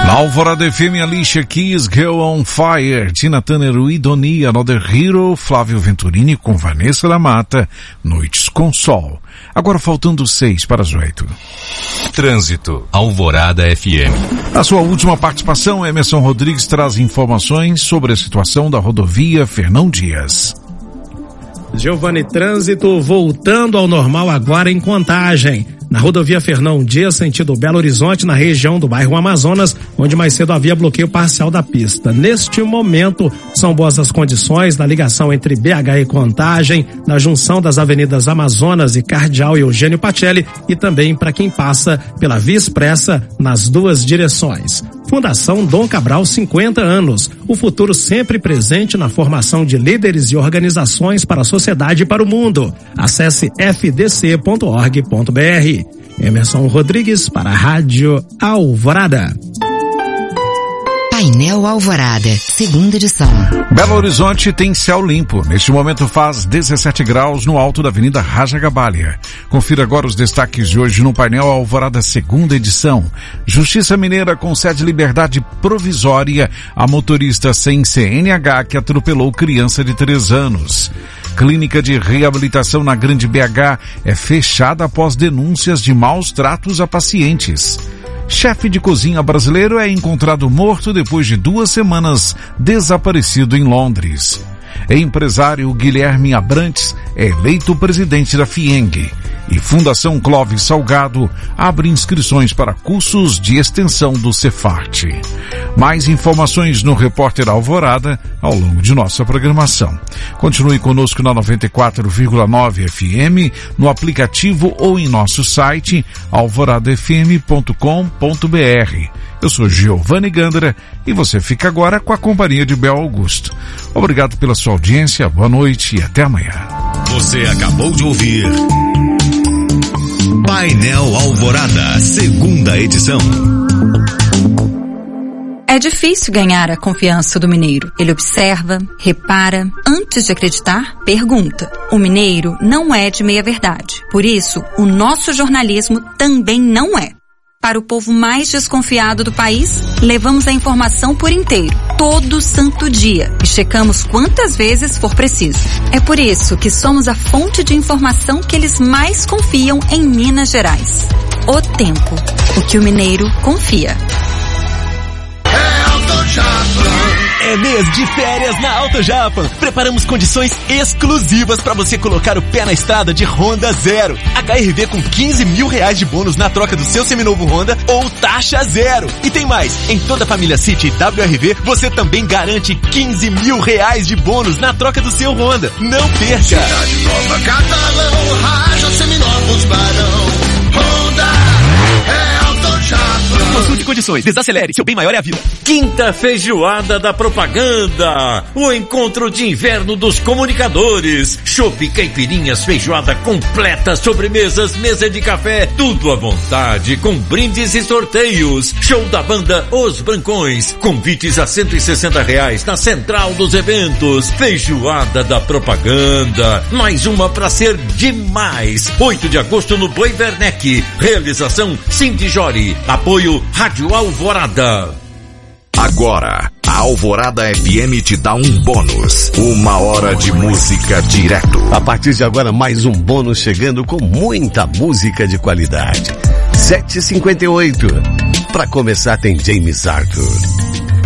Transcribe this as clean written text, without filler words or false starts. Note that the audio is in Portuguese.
Na Alvorada FM, Alicia Keys, Girl on Fire, Tina Turner, Idoni, Another Hero, Flávio Venturini com Vanessa da Mata, Noites com Sol. Agora faltando 6 para as 8. Trânsito, Alvorada FM. Na sua última participação, Emerson Rodrigues traz informações sobre a situação da rodovia Fernão Dias. Giovanni, trânsito voltando ao normal agora em Contagem. Na rodovia Fernão Dias, sentido Belo Horizonte, na região do bairro Amazonas, onde mais cedo havia bloqueio parcial da pista. Neste momento, são boas as condições da ligação entre BH e Contagem, na junção das avenidas Amazonas e Cardeal e Eugênio Pacelli, e também para quem passa pela Via Expressa nas duas direções. Fundação Dom Cabral, 50 anos. O futuro sempre presente na formação de líderes e organizações para a sociedade e para o mundo. Acesse fdc.org.br. Emerson Rodrigues para a Rádio Alvorada. Painel Alvorada, segunda edição. Belo Horizonte tem céu limpo. Neste momento faz 17 graus no alto da Avenida Raja Gabalha. Confira agora os destaques de hoje no Painel Alvorada, segunda edição. Justiça Mineira concede liberdade provisória a motorista sem CNH que atropelou criança de 3 anos. Clínica de reabilitação na Grande BH é fechada após denúncias de maus tratos a pacientes. Chefe de cozinha brasileiro é encontrado morto depois de 2 semanas desaparecido em Londres. Empresário Guilherme Abrantes é eleito presidente da FIENG. E Fundação Clóvis Salgado abre inscrições para cursos de extensão do Cefart. Mais informações no Repórter Alvorada ao longo de nossa programação. Continue conosco na 94,9 FM, no aplicativo ou em nosso site alvoradafm.com.br. Eu sou Giovanni Gandra e você fica agora com a companhia de Bel Augusto. Obrigado pela sua audiência, boa noite e até amanhã. Você acabou de ouvir Painel Alvorada, segunda edição. É difícil ganhar a confiança do mineiro. Ele observa, repara, antes de acreditar, pergunta. O mineiro não é de meia-verdade. Por isso, o nosso jornalismo também não é. Para o povo mais desconfiado do país, levamos a informação por inteiro, todo santo dia, e checamos quantas vezes for preciso. É por isso que somos a fonte de informação que eles mais confiam em Minas Gerais. O Tempo, o que o mineiro confia. É mês de férias na Auto Japan. Preparamos condições exclusivas para você colocar o pé na estrada de Honda Zero. HRV com R$15 mil de bônus na troca do seu seminovo Honda ou taxa zero. E tem mais, em toda a família City e WRV você também garante R$15 mil de bônus na troca do seu Honda. Não perca! Cidade Nova, Catalão, Raja, Seminovos, Barão, Honda, é Auto Japan. Consulte condições, desacelere, seu bem maior é a vida. Quinta Feijoada da Propaganda, o encontro de inverno dos comunicadores. Chopp, caipirinhas, feijoada completa, sobremesas, mesa de café, tudo à vontade, com brindes e sorteios. Show da banda Os Brancões, convites a R$160 na central dos eventos. Feijoada da Propaganda, mais uma pra ser demais. 8 de agosto no Boi Werneck, realização Cindy Jori, apoio Rádio Alvorada. Agora, a Alvorada FM te dá um bônus. 1 hora de música direto. A partir de agora, mais um bônus chegando com muita música de qualidade. 7h58. Para começar, tem James Arthur.